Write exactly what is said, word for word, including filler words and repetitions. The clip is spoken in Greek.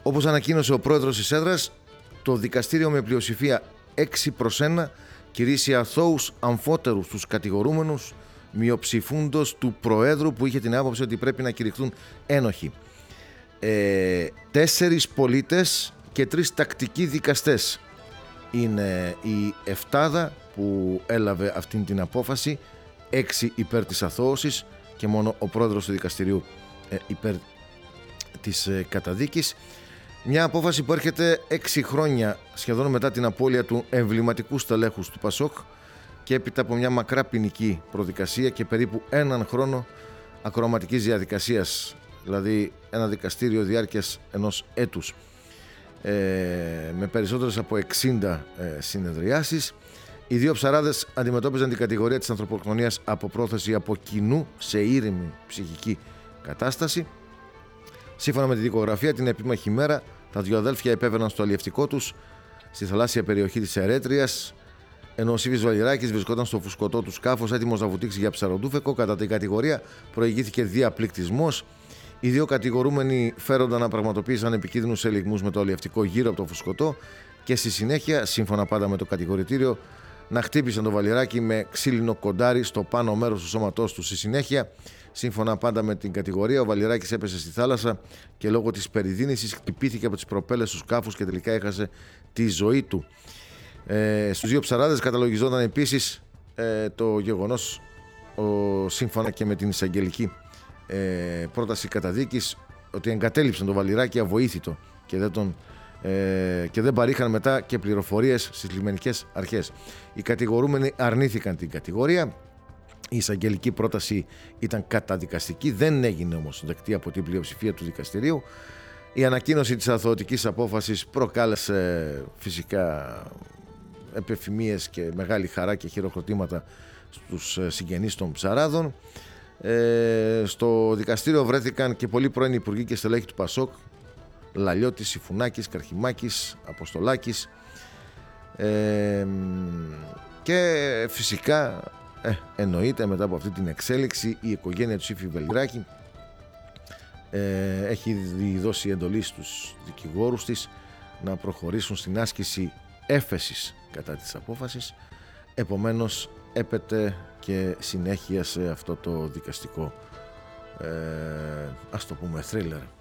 Όπως ανακοίνωσε ο πρόεδρος της έδρας, το δικαστήριο με πλειοψηφία έξι προς ένα κηρύσσει αθώους αμφότερους τους κατηγορούμενους, μειοψηφούντος του Προέδρου που είχε την άποψη ότι πρέπει να κηρυχθούν ένοχοι. Ε, τέσσερις πολίτες και τρεις τακτικοί δικαστές είναι η εφτάδα που έλαβε αυτήν την απόφαση, έξι υπέρ της αθώωσης και μόνο ο πρόεδρος του δικαστηρίου ε, υπέρ της ε, καταδίκης. Μια απόφαση που έρχεται έξι χρόνια σχεδόν μετά την απώλεια του εμβληματικού στελέχους του Πασόκ και έπειτα από μια μακρά ποινική προδικασία και περίπου έναν χρόνο ακροαματικής διαδικασίας, δηλαδή ένα δικαστήριο διάρκειας ενός έτους, ε, με περισσότερες από εξήντα ε, συνεδριάσεις. Οι δύο ψαράδες αντιμετώπιζαν την κατηγορία της ανθρωποκτονίας από πρόθεση από κοινού σε ήρεμη ψυχική κατάσταση. Σύμφωνα με τη δικογραφία, την επίμαχη μέρα τα δύο αδέλφια επέβαιναν στο αλλιευτικό τους στη θαλάσσια περιοχή της Ερέτριας, ενώ ο Σύφης Βαλιράκης βρισκόταν στο φουσκωτό του σκάφος έτοιμος να βουτήξει για ψαροντούφεκο. Κατά την κατηγορία προηγήθηκε διαπληκτισμός. Οι δύο κατηγορούμενοι φέρονταν να πραγματοποίησαν επικίνδυνους ελιγμούς με το αλλιευτικό γύρω από το φουσκωτό και στη συνέχεια, σύμφωνα πάντα με το κατηγορητήριο, να χτύπησαν τον Βαλιράκη με ξύλινο κοντάρι στο πάνω μέρος του σώματός του. Στη συνέχεια, σύμφωνα πάντα με την κατηγορία, ο Βαλιράκης έπεσε στη θάλασσα και λόγω της περιδίνησης χτυπήθηκε από τις προπέλες του σκάφους και τελικά έχασε τη ζωή του. Ε, στους δύο ψαράδες καταλογιζόταν επίσης ε, το γεγονός, ο, σύμφωνα και με την εισαγγελική ε, πρόταση καταδίκης, ότι εγκατέλειψαν τον Βαλιράκη αβοήθητο και δεν τον Ε, και δεν παρήχαν μετά και πληροφορίες στις λιμενικές αρχές. Οι κατηγορούμενοι αρνήθηκαν την κατηγορία. Η εισαγγελική πρόταση ήταν καταδικαστική, δεν έγινε όμως δεκτή από την πλειοψηφία του δικαστηρίου. Η ανακοίνωση της αθωωτικής απόφασης προκάλεσε φυσικά επεφημίες και μεγάλη χαρά και χειροκροτήματα στους συγγενείς των ψαράδων. Ε, στο δικαστήριο βρέθηκαν και πολλοί πρώην υπουργοί και στελέχοι του Πασόκ, Λαλιώτης, Συφουνάκης, Καρχιμάκης, Αποστολάκης, ε, και φυσικά ε, εννοείται μετά από αυτή την εξέλιξη η οικογένεια του Σύφη Βαλιράκη ε, έχει δώσει εντολή στους δικηγόρους της να προχωρήσουν στην άσκηση έφεσης κατά της απόφασης. Επομένως έπεται και συνέχεια σε αυτό το δικαστικό ε, ας το πούμε θρίλερ.